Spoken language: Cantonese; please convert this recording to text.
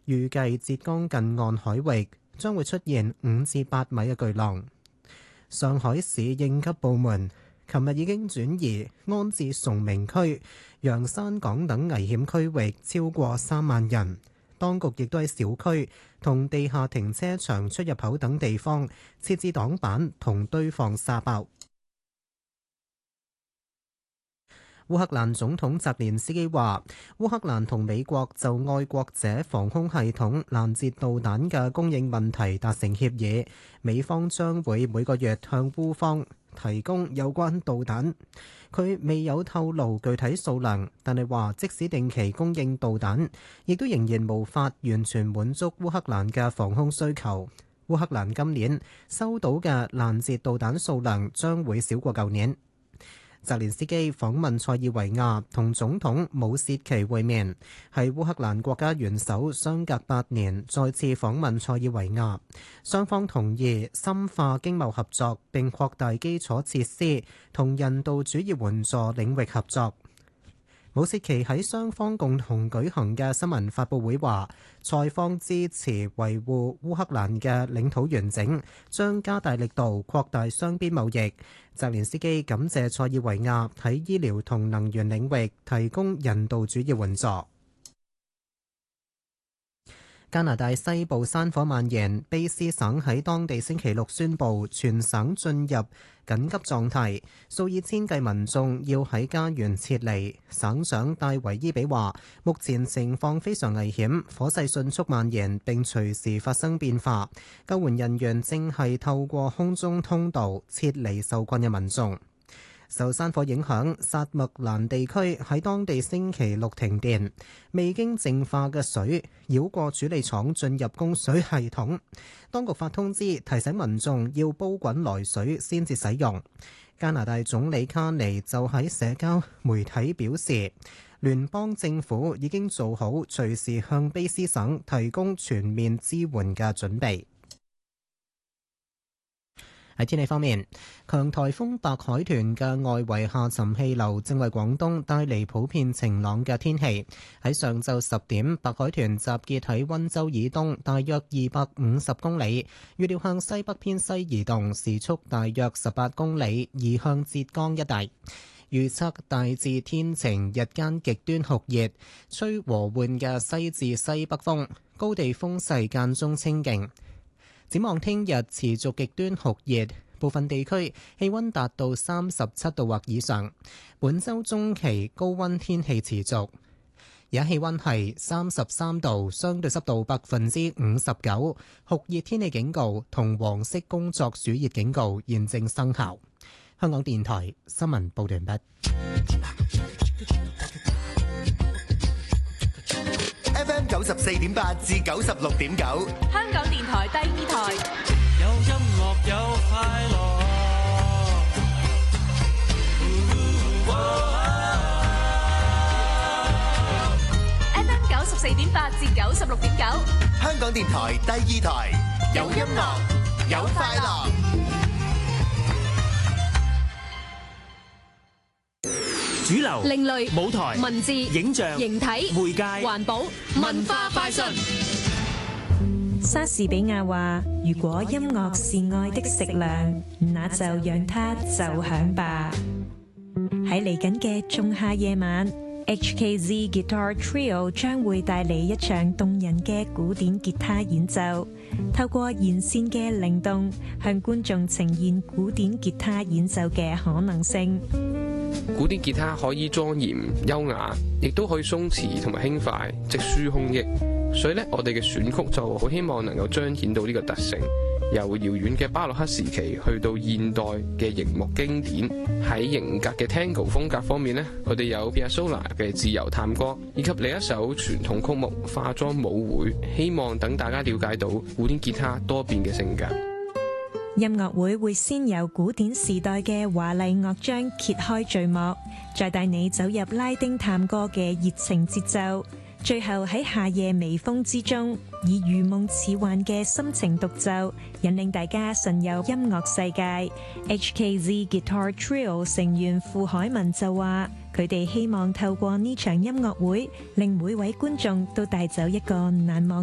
預計浙江近岸海域將會出現5至8米嘅巨浪。上海市應急部門琴日已經轉移安置崇明區、洋山港等危險區域超過3萬人。當局亦都喺小區同地下停車場出入口等地方設置擋板同堆放沙包。烏克蘭總統澤連斯基話，烏克蘭同美國就愛國者防空系統攔截導彈嘅供應問題達成協議，美方將會每個月向烏方提供有關導彈。佢未有透露具體數量，但係話即使定期供應導彈，亦都仍然無法完全滿足烏克蘭嘅防空需求。烏克蘭今年收到嘅攔截導彈數量將會少過舊年。澤連斯基訪問塞爾維亞同總統武契奇會面，係烏克蘭國家元首相隔8年再次訪問塞爾維亞，雙方同意深化經貿合作並擴大基礎設施同人道主義援助領域合作。武契奇喺雙方共同舉行嘅新聞發佈會話，塞方支持維護烏克蘭嘅領土完整，將加大力度擴大雙邊貿易。澤連斯基感謝塞爾維亞喺醫療同能源領域提供人道主義援助。加拿大西部山火蔓延，卑詩省喺當地星期六宣布全省進入緊急狀態，數以千計民眾要喺家園撤離。省長戴維伊比話，目前情況非常危險，火勢迅速蔓延並隨時發生變化，救援人員正係透過空中通道撤離受困嘅民眾。受山火影響，薩麥蘭地區喺當地星期六停電，未經淨化嘅水繞過處理廠進入供水系統。當局發通知提醒民眾要煲滾來水先至使用。加拿大總理卡尼就喺社交媒體表示，聯邦政府已經做好隨時向卑詩省提供全面支援嘅準備。喺天氣方面，強颱風白海豚嘅外圍下沉氣流正為廣東帶嚟普遍晴朗嘅天氣。喺上晝10點，白海豚集結喺溫州以東大約250公里，預料向西北偏西移動，時速大約18公里，移向浙江一帶。預測大致天晴，日間極端酷熱，吹和緩嘅西至西北風，高地風勢間中清勁。展望聽日持續極端酷熱，部分地區氣溫達到37度或以上。本週中期高溫天氣持續，而家氣溫係33度，相對濕度59%，酷熱天氣警告同黃色工作暑熱警告現正生效。香港電台新聞報道完畢。 FM 94.8至96.9， 香港電台第2台， 有音樂有快樂。 FM 94.8至96.9， 香港電台第2台，有音樂有快樂。 主流、 另類、 舞台、 文字、 影像、 形體、 媒介、 環保、文化快訊。 莎士比亞話：如果音樂是愛的食糧，那就讓它奏響吧。喺嚟緊嘅仲夏夜晚，HKZ Guitar Trio 將會帶嚟一場動人嘅古典吉他演奏，透過弦線嘅靈動，向觀眾呈現古典吉他演奏嘅可能性。 古典吉他可以莊嚴優雅，亦都可以鬆弛同埋輕快，直抒胸臆。所以咧，我哋嘅選曲就好希望能夠彰顯到呢個特性，由遙遠嘅巴洛克時期去到現代嘅熒幕經典。喺型格嘅 Tango 風格方面呢，我哋有 Piazzolla 嘅自由探歌，以及另一首傳統曲目《化妝舞會》，希望等大家了解到古典吉他多變嘅性格。 音樂會會先由古典時代嘅華麗樂章揭開序幕，再帶你走入拉丁探歌嘅熱情節奏，最後喺夏夜微風之中，以如夢似幻嘅心情獨奏，引領大家神遊音樂世界。HKZ Guitar Trio 成員傅海文就話，佢哋希望透過呢場音樂會，令每位觀眾都帶走一個難忘